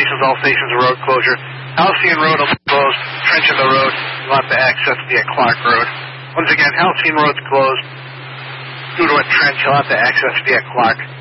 all stations, road closure. Halcyon Road will be closed. Trench in the road. You'll have to access via Clark Road. Once again, Halcyon Road's closed. Due to a trench, you'll have to access via Clark.